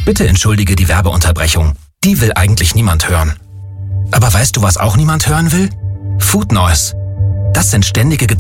Bitte entschuldige die Werbeunterbrechung. Die will eigentlich niemand hören. Aber weißt du, was auch niemand hören will? Food Noise. Das sind ständige